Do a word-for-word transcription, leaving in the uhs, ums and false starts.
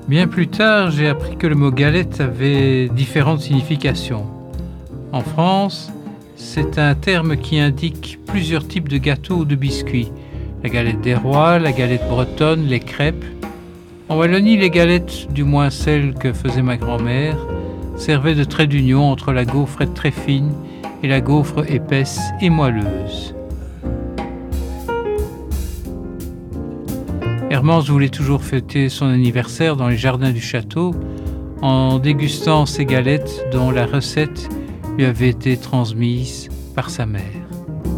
Bien plus tard, j'ai appris que le mot galette avait différentes significations. En France, c'est un terme qui indique plusieurs types de gâteaux ou de biscuits. La galette des rois, la galette bretonne, les crêpes. En Wallonie, les galettes, du moins celles que faisait ma grand-mère, servaient de trait d'union entre la gaufrette très fine et la gaufre épaisse et moelleuse. Hermance voulait toujours fêter son anniversaire dans les jardins du château en dégustant ces galettes dont la recette lui avait été transmise par sa mère.